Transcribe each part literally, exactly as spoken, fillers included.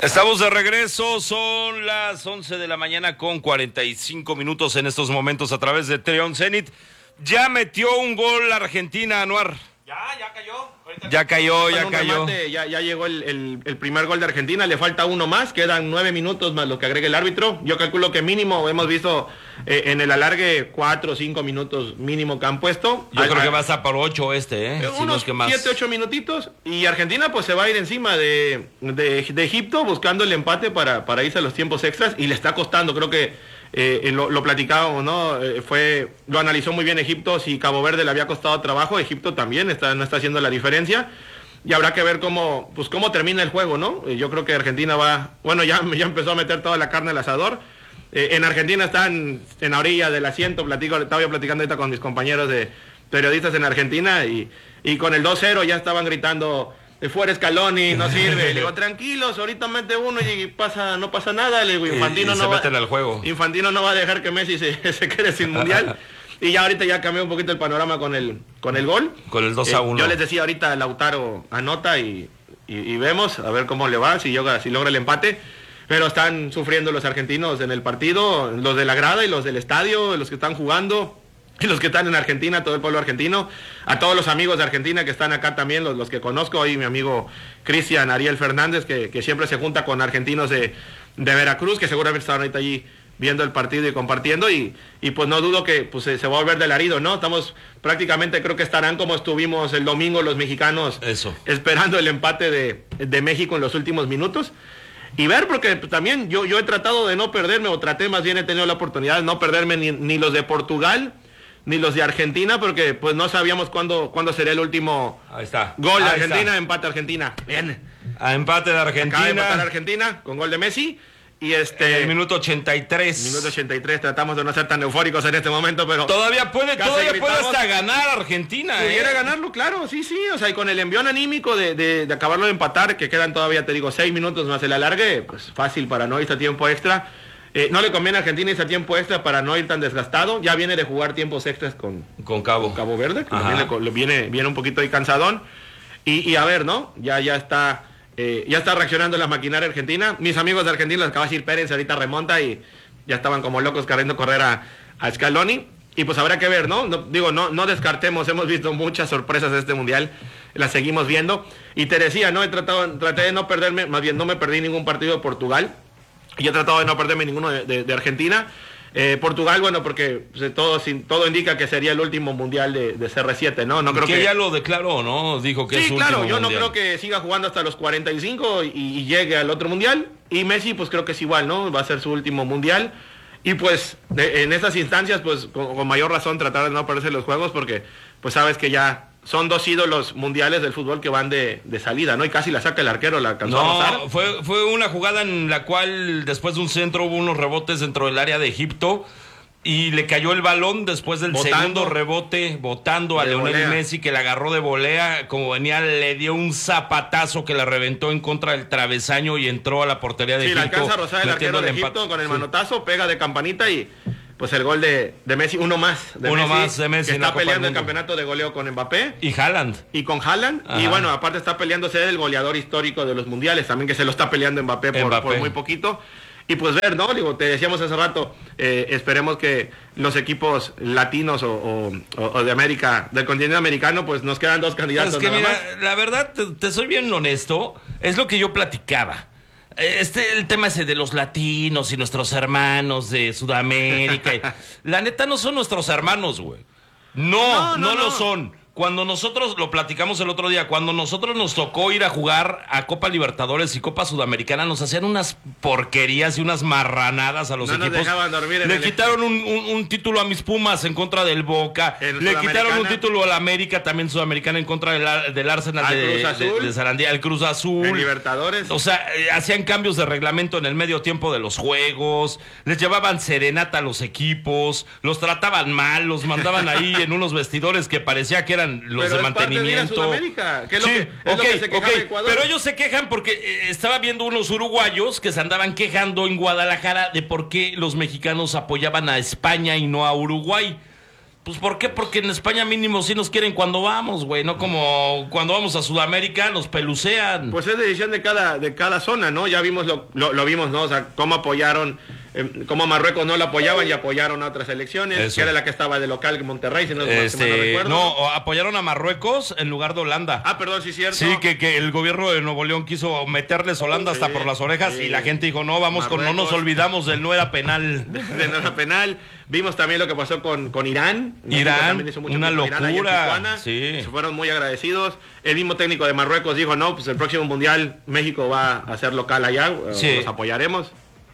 Estamos de regreso, son las once de la mañana con cuarenta y cinco minutos en estos momentos a través de Treon Zenit. Ya metió un gol Argentina, Anuar. Ya, ya cayó. Ahorita ya cayó, ya cayó. Remate, ya, ya llegó el, el, el primer gol de Argentina, le falta uno más, quedan nueve minutos más lo que agregue el árbitro. Yo calculo que mínimo, hemos visto eh, en el alargue cuatro o cinco minutos mínimo que han puesto. Yo Al, creo que va a estar por ocho este, ¿eh? eh Si unos no es que más. siete, ocho minutitos y Argentina pues se va a ir encima de, de, de Egipto buscando el empate para, para irse a los tiempos extras y le está costando, creo que Eh, lo, lo platicábamos, ¿no? Eh, fue, lo analizó muy bien Egipto. Si Cabo Verde le había costado trabajo, Egipto también está, no está haciendo la diferencia. Y habrá que ver cómo, pues cómo termina el juego, ¿no? Eh, yo creo que Argentina va, bueno, ya, ya empezó a meter toda la carne al asador. Eh, en Argentina están en la orilla del asiento, platico, estaba platicando ahorita con mis compañeros de periodistas en Argentina y, y con el dos cero ya estaban gritando, fuera Scaloni, no sirve. Le digo, tranquilos, ahorita mete uno y pasa, no pasa nada. Le digo, Infantino y, y no se va, meten al juego. Infantino no va a dejar que Messi se, se quede sin mundial. Y ya ahorita ya cambió un poquito el panorama con el, con el gol. Con el dos a uno. Eh, yo les decía ahorita, Lautaro anota y, y, y vemos a ver cómo le va, si logra, si logra el empate. Pero están sufriendo los argentinos en el partido, los de la grada y los del estadio, los que están jugando. Y los que están en Argentina, todo el pueblo argentino, a todos los amigos de Argentina que están acá también, los, los que conozco, hoy mi amigo Cristian Ariel Fernández, que, que siempre se junta con argentinos de, de Veracruz, que seguramente estaban ahorita allí viendo el partido y compartiendo, y, y pues no dudo que pues, se, se va a volver del alarido, ¿no? Estamos prácticamente, creo que estarán como estuvimos el domingo los mexicanos, Eso, esperando el empate de, de México en los últimos minutos. Y ver, porque también yo, yo he tratado de no perderme, o traté más bien, he tenido la oportunidad de no perderme ni, ni los de Portugal, ni los de Argentina, porque pues no sabíamos cuándo, cuándo sería el último Ahí está. gol de Ahí Argentina, está. empate Argentina. Bien. A empate de Acaba de empatar Argentina. Argentina con gol de Messi. Y En este. el minuto ochenta y tres. Minuto ochenta y tres, tratamos de no ser tan eufóricos en este momento, pero. Todavía puede, Casi todavía puede gritamos. hasta ganar Argentina, Pudiera ¿eh? ganarlo, claro, sí, sí. O sea, y con el envión anímico de, de, de acabarlo de empatar, que quedan todavía, te digo, seis minutos más el alargue, pues fácil para no irse a tiempo extra. Eh, no le conviene a Argentina irse a tiempo extra para no ir tan desgastado. Ya viene de jugar tiempos extras con, Con Cabo. con Cabo Verde, que Ajá. viene, le viene, viene un poquito ahí cansadón. Y, y a ver, ¿no? Ya, ya está eh, ya está reaccionando la maquinaria argentina. Mis amigos de Argentina, les acaba de decir Pérez, ahorita remonta y ya estaban como locos queriendo correr a, a Scaloni. Y pues habrá que ver, ¿no? no digo, no, no descartemos, hemos visto muchas sorpresas de este mundial, las seguimos viendo. Y te decía, ¿no? He tratado, traté de no perderme, más bien no me perdí ningún partido de Portugal. Y he tratado de no perderme ninguno de, de, de Argentina. Eh, Portugal, bueno, porque pues, todo, sin, todo indica que sería el último mundial de, de C R siete, ¿no? No creo que, que ya lo declaró, ¿no? Dijo que sí, es su claro, último yo no mundial. creo que siga jugando hasta los cuarenta y cinco y, y llegue al otro mundial. Y Messi, pues creo que es igual, ¿no? Va a ser su último mundial. Y pues de, en estas instancias, pues con, con mayor razón tratar de no perderse los juegos porque pues sabes que ya son dos ídolos mundiales del fútbol que van de, de salida, ¿no? Y casi la saca el arquero, la alcanzó a rozar. No, fue, fue una jugada en la cual después de un centro hubo unos rebotes dentro del área de Egipto y le cayó el balón después del Botando. segundo rebote, botando a De Lionel volea. Messi, que la agarró de volea, como venía, le dio un zapatazo que la reventó en contra del travesaño y entró a la portería de Sí, la Egipto. alcanza a rozar el arquero de metiendo Egipto empate. con el Sí. manotazo, pega de campanita y pues el gol de, de Messi, uno más de Uno Messi, más de Messi que en la está Copa del peleando el Mundo. campeonato de goleo con Mbappé Y Haaland. y con Haaland. Ajá. Y bueno, aparte está peleando ser el goleador histórico de los mundiales, también que se lo está peleando Mbappé por, Mbappé. por muy poquito. Y pues ver, ¿no? Digo, te decíamos hace rato, eh, esperemos que los equipos latinos o, o, o de América, del continente americano, pues nos quedan dos candidatos. Es que nada mira, más. la verdad, te, te soy bien honesto, es lo que yo platicaba. Este, el tema ese de los latinos y nuestros hermanos de Sudamérica. y- la neta no son nuestros hermanos, güey. No, no, No, no, lo no. son. Cuando nosotros, lo platicamos el otro día, cuando nosotros nos tocó ir a jugar a Copa Libertadores y Copa Sudamericana, nos hacían unas porquerías y unas marranadas a los No nos equipos. dejaban dormir en Le el- quitaron un, un- un título a mis Pumas en contra del Boca. En Le quitaron un Sudamericana. título a la América, también Sudamericana, en contra del, Ar- del Arsenal Al de, Cruz de, Azul. de Sarandía, al Cruz Azul. En Libertadores. O sea, eh, hacían cambios de reglamento en el medio tiempo de los juegos, les llevaban serenata a los equipos, los trataban mal, los mandaban ahí en unos vestidores que parecía que eran los Pero de es parte de ir a mantenimiento. Sudamérica, que es lo Sí, que- es lo ok, que se quejaba ok, Ecuador. pero ellos se quejan porque eh, estaba viendo unos uruguayos que se andaban quejando en Guadalajara de por qué los mexicanos apoyaban a España y no a Uruguay. Pues ¿por qué? Porque en España mínimo sí nos quieren cuando vamos, güey, no como cuando vamos a Sudamérica nos pelucean. Pues es decisión de cada de cada zona, ¿no? Ya vimos lo, lo, lo vimos, ¿no? O sea, cómo apoyaron, eh, cómo Marruecos no lo apoyaban y apoyaron a otras elecciones, Eso. que era la que estaba de local en Monterrey, si no, Este, si mal no recuerdo. no, apoyaron a Marruecos en lugar de Holanda. Ah, perdón, sí es cierto. Sí, que, que el gobierno de Nuevo León quiso meterles Holanda hasta Sí, por las orejas sí. y la gente dijo, no, vamos con, no nos Marruecos. olvidamos del no era penal. De nada penal. Vimos también lo que pasó con, con Irán. México Irán, también hizo mucho una con Irán allá en locura, Tijuana. sí. Se fueron muy agradecidos. El mismo técnico de Marruecos dijo, no, pues el próximo mundial México va a ser local allá, eh, Sí. los apoyaremos.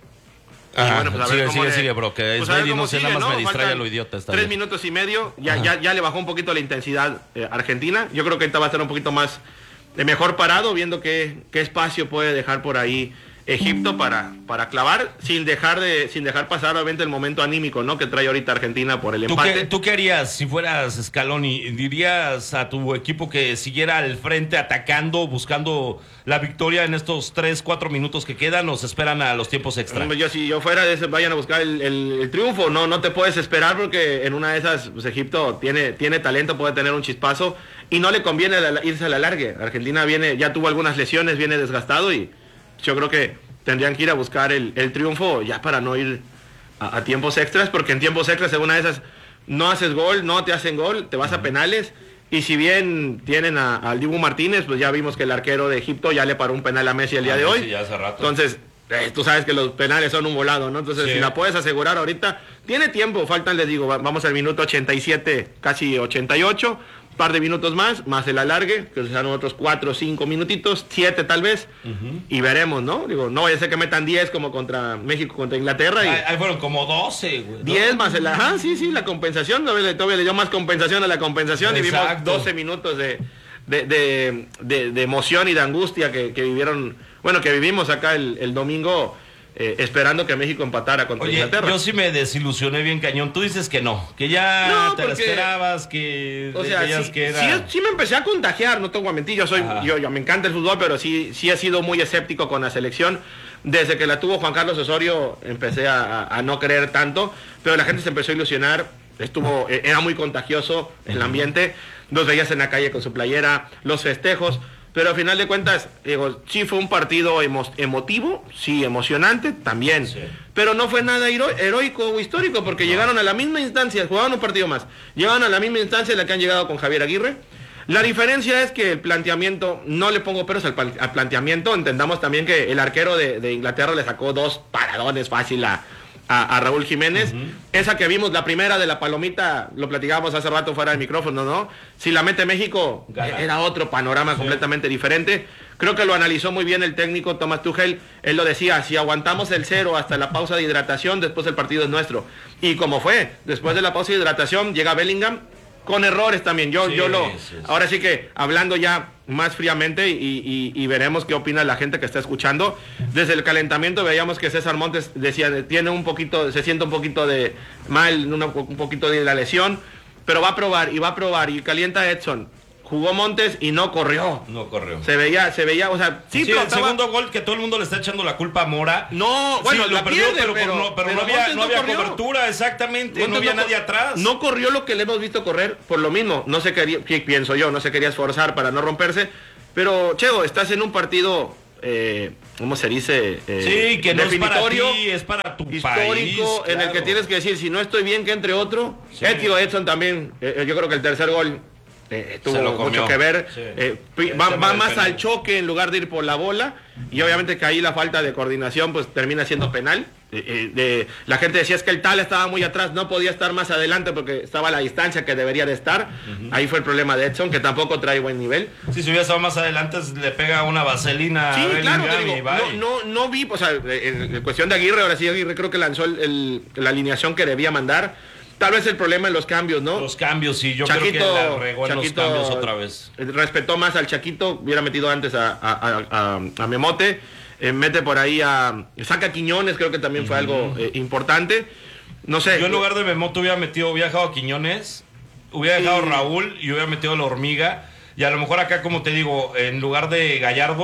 Y Ajá, bueno, pues a ver sigue, cómo sigue, le- sigue, bro, que es pues a ver medio, cómo no sé, sigue, nada más ¿no? me distrae Faltan lo idiota. Está tres bien. minutos y medio, ya, Ajá. ya, ya le bajó un poquito la intensidad eh, Argentina. Yo creo que ahorita va a estar un poquito más de mejor parado, viendo qué, qué espacio puede dejar por ahí Egipto para, para clavar, sin dejar de sin dejar pasar obviamente el momento anímico, ¿no? Que trae ahorita Argentina por el ¿Tú empate. qué, ¿Tú qué harías si fueras Scaloni? ¿Dirías a tu equipo que siguiera al frente atacando, buscando la victoria en estos tres, cuatro minutos que quedan o se esperan a los tiempos extra? Hombre, yo si yo fuera de ese, vayan a buscar el, el- el triunfo, no no te puedes esperar porque en una de esas pues, Egipto tiene tiene talento, puede tener un chispazo y no le conviene la- irse a la largue. Argentina viene ya tuvo algunas lesiones, viene desgastado y yo creo que tendrían que ir a buscar el, el triunfo ya para no ir a, a tiempos extras, porque en tiempos extras en una de esas no haces gol, no te hacen gol, te vas a penales. Y si bien tienen a- al Dibu Martínez, pues ya vimos que el arquero de Egipto ya le paró un penal a Messi el día Ah, de hoy. sí, ya hace rato. Entonces, eh, tú sabes que los penales son un volado, ¿no? Entonces, Sí. si la puedes asegurar ahorita, tiene tiempo, faltan, les digo, va- vamos al minuto ochenta y siete, casi ochenta y ocho, par de minutos más, más el alargue, que serán otros cuatro o cinco minutitos, siete tal vez, y veremos, ¿no? Digo, no vaya a ser que metan diez como contra México, contra Inglaterra, y Ahí, ahí fueron como doce, güey. ¿no? diez más el, ajá, sí, sí, la compensación, todavía le, todavía le dio más compensación a la compensación, y vimos Exacto. doce minutos de, de, de, de- de emoción y de angustia que, que vivieron, bueno, que vivimos acá el, el domingo, eh, esperando que México empatara contra Oye, Inglaterra. yo sí me desilusioné bien cañón. Tú dices que no, que ya No, te la porque- esperabas, que O sea, veías sí, que era... sí es- sí me empecé a contagiar, no te voy a mentir, yo soy, Ajá. yo, yo me encanta el fútbol, pero sí, sí he sido muy escéptico con la selección. Desde que la tuvo Juan Carlos Osorio empecé a, a- a no creer tanto, pero la gente se empezó a ilusionar, estuvo, eh, era muy contagioso el ambiente, los veías en la calle con su playera, los festejos, pero al final de cuentas, digo, sí fue un partido emo- emotivo, sí emocionante, también, Sí. pero no fue nada hero- heroico o histórico, porque llegaron a la misma instancia, jugaban un partido más, llegaron a la misma instancia en la que han llegado con Javier Aguirre. La diferencia es que el planteamiento, no le pongo peros al, pal- al planteamiento, entendamos también que el arquero de, de Inglaterra le sacó dos paradones fácil a, a- a Raúl Jiménez. Esa que vimos, la primera de la palomita, lo platicábamos hace rato fuera del micrófono, ¿no? Si la mete México, Gana. era otro panorama completamente diferente. Creo que lo analizó muy bien el técnico Thomas Tuchel. Él lo decía, si aguantamos el cero hasta la pausa de hidratación, después el partido es nuestro. Y como fue, después de la pausa de hidratación, llega Bellingham con errores también. Yo, Sí, yo lo... sí, sí. Ahora sí que, hablando ya más fríamente y, y- y veremos qué opina la gente que está escuchando. Desde el calentamiento veíamos que César Montes decía, tiene un poquito, se siente un poquito de mal, una- un poquito de la lesión, pero va a probar y va a probar y calienta Edson. Jugó Montes y no corrió. No corrió. Se veía, se veía, o sea, sí, Sí, el trotaba- segundo gol que todo el mundo le está echando la culpa a Mora. No, bueno, Sí, la lo perdió, pierde, pero, pero, no, pero pero no había, Montes no había corrió. cobertura, exactamente, Montes no había co- nadie atrás. No corrió lo que le hemos visto correr, por lo mismo. No se quería, que pienso yo, no se quería esforzar para no romperse. Pero, Cheo, estás en un partido, eh, ¿cómo se dice? Eh, Sí, que no es para definitorio, ti, es para tu histórico, país. en el que claro. tienes que decir, si no estoy bien, que entre otro. Sí. Eh, tío, Edson también, eh, yo creo que el tercer gol eh, tuvo Se lo mucho comió. que ver. Sí. Eh, pi- El va tema va del más penal. al choque en lugar de ir por la bola. Y obviamente que ahí la falta de coordinación pues termina siendo penal. Eh, eh, de- la gente decía es que el tal estaba muy atrás, no podía estar más adelante porque estaba a la distancia que debería de estar. Ahí fue el problema de Edson, que tampoco trae buen nivel. Si se hubiera estado más adelante, le pega una vaselina Sí, a claro, Bellingham te digo, y bye. no, no, no vi, o sea, en, en cuestión de Aguirre, ahora sí Aguirre creo que lanzó el- el- la alineación que debía mandar. Tal vez el problema en los cambios, ¿no? Los cambios, sí, yo Chaquito, creo que la regó en Chaquito, los cambios otra vez. eh, Respetó más al Chaquito, hubiera metido antes a, a, a- a- a Memote, eh, mete por ahí a... Saca a Quiñones, creo que también fue algo eh, importante. No sé. Yo en lugar de Memoto hubiera metido, hubiera dejado a Quiñones, hubiera dejado Sí. a Raúl y hubiera metido a la hormiga. Y a lo mejor acá, como te digo, en lugar de Gallardo,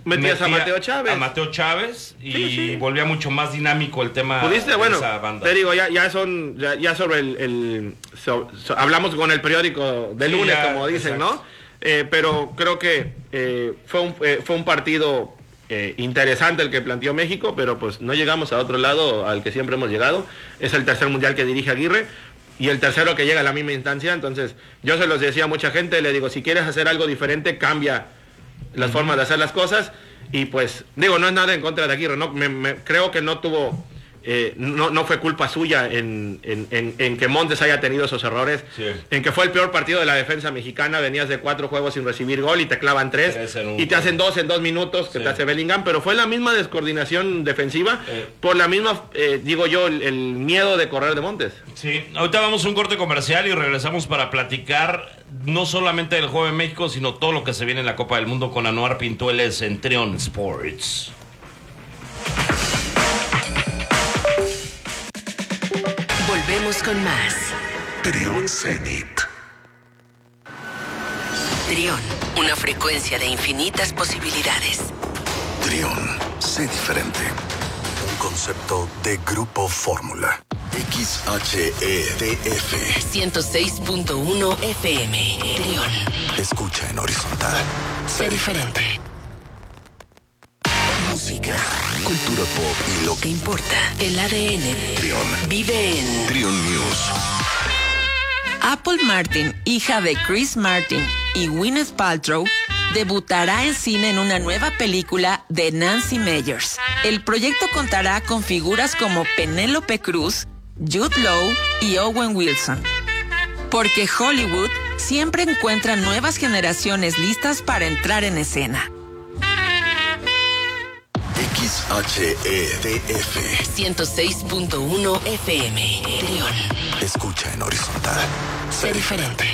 Metías a Mateo Chávez. A Mateo Chávez y sí, sí. volvía mucho más dinámico el tema ¿Pudiste? de Bueno, esa banda. te digo, ya, ya son, ya, ya sobre el, el so, so, hablamos con el periódico de Sí, lunes, ya, como dicen, exacto. ¿no? Eh, pero creo que eh, fue, un, eh, fue un partido eh, interesante el que planteó México, pero pues no llegamos a otro lado al que siempre hemos llegado. Es el tercer mundial que dirige Aguirre y el tercero que llega a la misma instancia. Entonces, yo se los decía a mucha gente, le digo, si quieres hacer algo diferente, cambia las uh-huh. formas de hacer las cosas. Y pues, digo, no es nada en contra de Aguirre, ¿no? Me, me, creo que no tuvo, eh, no, no fue culpa suya en, en, en, en que Montes haya tenido esos errores, sí. en que fue el peor partido de la defensa mexicana, venías de cuatro juegos sin recibir gol y te clavan tres, y te hacen dos en dos minutos, que sí. te hace Bellingham, pero fue la misma descoordinación defensiva, eh. por la misma, eh, digo yo, el, el miedo de correr de Montes. Sí, ahorita vamos a un corte comercial y regresamos para platicar no solamente del juego de México, sino todo lo que se viene en la Copa del Mundo con Anuar Pintueles en Trion Sports. Volvemos con más. Trion Zenit. Trion, una frecuencia de infinitas posibilidades. Trion, sé diferente. Un concepto de Grupo Fórmula. X H E D F ciento seis punto uno F M. Trion. Escucha en horizontal. Sé diferente. Música, cultura pop y lo que importa. El A D N. Trion. Vive en Trion News. Apple Martin, hija de Chris Martin y Gwyneth Paltrow, debutará en cine en una nueva película de Nancy Meyers. El proyecto contará con figuras como Penélope Cruz, Jude Law y Owen Wilson. Porque Hollywood siempre encuentra nuevas generaciones listas para entrar en escena. X H E D F ciento seis punto uno F M. Trion. Escucha en horizontal. Sé diferente.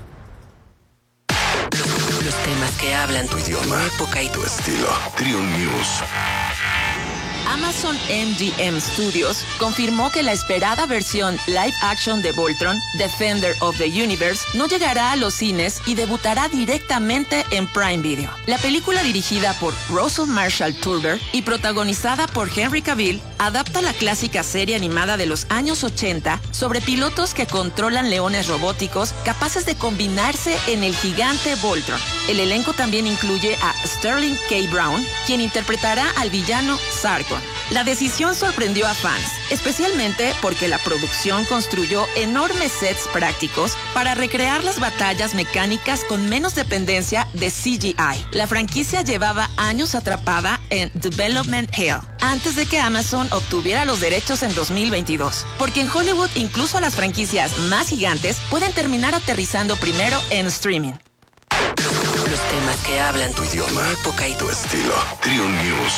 Los, los temas que hablan tu idioma, tu época y tu estilo. Trion News. Amazon M G M Studios confirmó que la esperada versión live action de Voltron, Defender of the Universe, no llegará a los cines y debutará directamente en Prime Video. La película, dirigida por Russell Marshall Turber y protagonizada por Henry Cavill, adapta la clásica serie animada de los años ochenta sobre pilotos que controlan leones robóticos capaces de combinarse en el gigante Voltron. El elenco también incluye a Sterling K. Brown, quien interpretará al villano Sargon. La decisión sorprendió a fans, especialmente porque la producción construyó enormes sets prácticos para recrear las batallas mecánicas con menos dependencia de C G I. La franquicia llevaba años atrapada en Development Hell, antes de que Amazon obtuviera los derechos en dos mil veintidós. Porque en Hollywood incluso las franquicias más gigantes pueden terminar aterrizando primero en streaming. Los temas que hablan tu idioma, tu época y tu estilo. Trion News.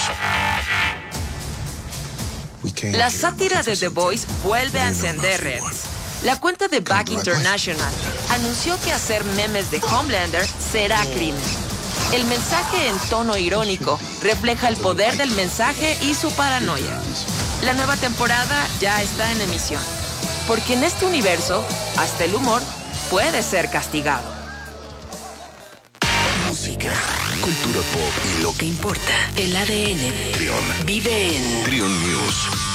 La sátira de The Voice vuelve a encender redes. La cuenta de Back International anunció que hacer memes de Homelander será crimen. El mensaje, en tono irónico, refleja el poder del mensaje y su paranoia. La nueva temporada ya está en emisión, porque en este universo, hasta el humor puede ser castigado. Música, cultura pop y lo que importa. El A D N. Trion. Vive en Trion News.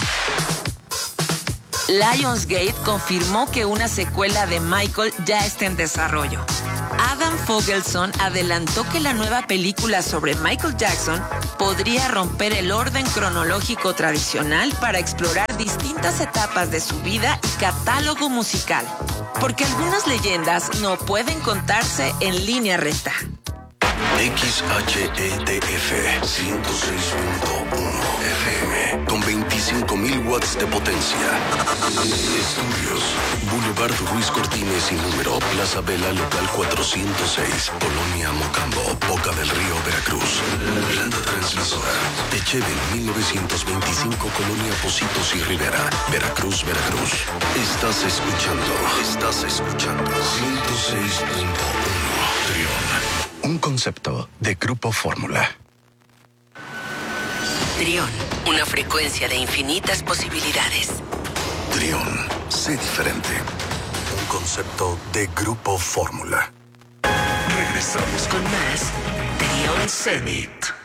Lionsgate confirmó que una secuela de Michael ya está en desarrollo. Adam Fogelson adelantó que la nueva película sobre Michael Jackson podría romper el orden cronológico tradicional para explorar distintas etapas de su vida y catálogo musical, porque algunas leyendas no pueden contarse en línea recta. X H E D F ciento seis punto uno F M con veinticinco mil watts de potencia. Estudios Boulevard Ruiz Cortines y número Plaza Vela Local cuatrocientos seis, Colonia Mocambo, Boca del Río, Veracruz. Planta transmisora Techeven mil novecientos veinticinco, Colonia Pocitos y Rivera, Veracruz, Veracruz. Estás escuchando, estás escuchando ciento seis punto uno Trion. Un concepto de Grupo Fórmula. Trion, una frecuencia de infinitas posibilidades. Trion, sé diferente. Un concepto de Grupo Fórmula. Regresamos con más Trion Zenit.